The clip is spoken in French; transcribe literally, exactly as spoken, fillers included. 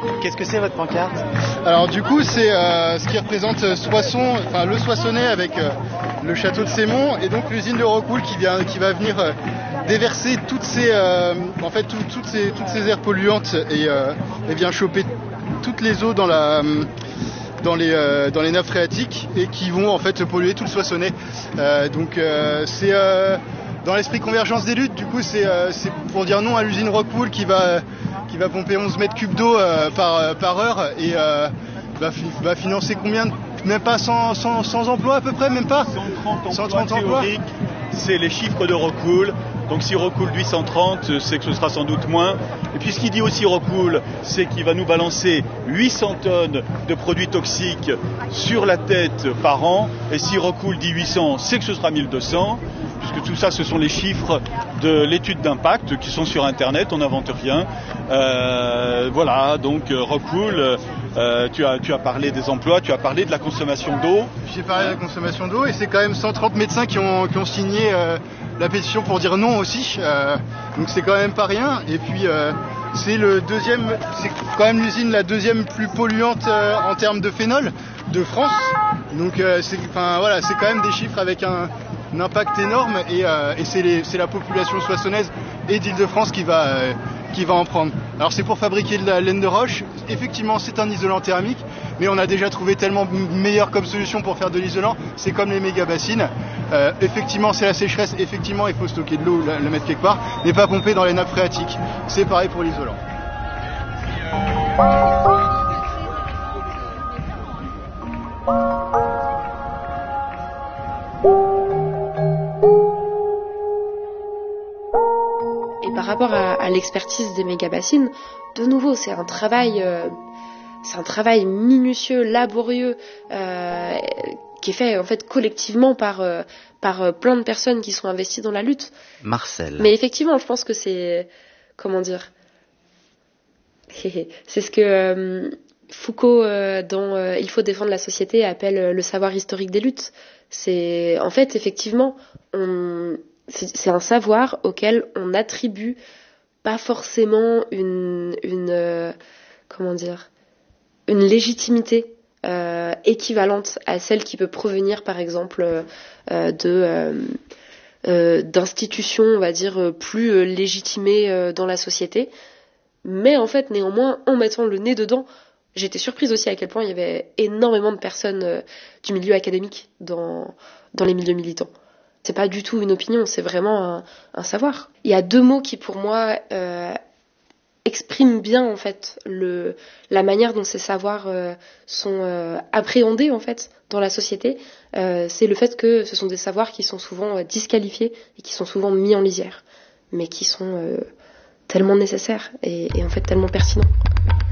Qu'est-ce que c'est votre pancarte? Alors du coup c'est euh, ce qui représente Soissons, enfin le Soissonnais avec euh, le château de Sémont et donc l'usine de Rockwool qui vient, qui va venir euh, déverser toutes ces, euh, en fait tout, toutes ces, toutes ces aires polluantes et, euh, et vient choper toutes les eaux dans la, dans les, euh, dans les nappes phréatiques et qui vont en fait polluer tout le Soissonnais. Euh, donc euh, c'est euh, dans l'esprit convergence des luttes. Du coup c'est, euh, c'est pour dire non à l'usine Rockwool qui va qui va pomper onze mètres cubes d'eau euh, par, par heure et euh, va, va financer combien de, même pas cent, cent, cent emplois à peu près, même pas cent trente emplois théoriques, c'est les chiffres de Rockwool. Donc si Rockwool dit cent trente, c'est que ce sera sans doute moins. Et puis ce qu'il dit aussi Rockwool, c'est qu'il va nous balancer huit cents tonnes de produits toxiques sur la tête par an. Et si Rockwool dit huit cents, c'est que ce sera mille deux cents. Puisque tout ça, ce sont les chiffres de l'étude d'impact qui sont sur Internet, on n'invente rien. Euh, voilà, donc Rockwool, euh, tu, as, tu as parlé des emplois, tu as parlé de la consommation d'eau. J'ai parlé de la consommation d'eau et c'est quand même cent trente médecins qui ont, qui ont signé euh, la pétition pour dire non aussi. Euh, donc c'est quand même pas rien. Et puis euh, c'est le deuxième, c'est quand même l'usine la deuxième plus polluante euh, en termes de phénol de France. Donc euh, c'est, enfin, voilà, c'est quand même des chiffres avec un un impact énorme et, euh, et c'est, les, c'est la population soissonnaise et d'Île-de-France qui va, euh, qui va en prendre. Alors c'est pour fabriquer de la laine de roche, effectivement c'est un isolant thermique, mais on a déjà trouvé tellement meilleur comme solution pour faire de l'isolant, c'est comme les méga bassines. Euh, effectivement c'est la sécheresse, effectivement il faut stocker de l'eau, la, la mettre quelque part, mais pas pomper dans les nappes phréatiques. C'est pareil pour l'isolant. Par rapport à, à l'expertise des méga-bassines, de nouveau, c'est un travail, euh, c'est un travail minutieux, laborieux, euh, qui est fait en fait collectivement par euh, par euh, plein de personnes qui sont investies dans la lutte. Marcel. Mais effectivement, je pense que c'est, comment dire, c'est ce que euh, Foucault euh, dans euh, Il faut défendre la société appelle euh, le savoir historique des luttes. C'est en fait effectivement on c'est un savoir auquel on attribue pas forcément une, une euh, comment dire, une légitimité euh, équivalente à celle qui peut provenir, par exemple, euh, de euh, euh, d'institutions, on va dire, plus euh, légitimées euh, dans la société. Mais en fait, néanmoins, en mettant le nez dedans, j'étais surprise aussi à quel point il y avait énormément de personnes euh, du milieu académique dans dans les milieux militants. C'est pas du tout une opinion, c'est vraiment un, un savoir. Il y a deux mots qui, pour moi, euh, expriment bien, en fait, le, la manière dont ces savoirs euh, sont euh, appréhendés, en fait, dans la société. Euh, c'est le fait que ce sont des savoirs qui sont souvent euh, disqualifiés et qui sont souvent mis en lisière, mais qui sont euh, tellement nécessaires et, et, en fait, tellement pertinents.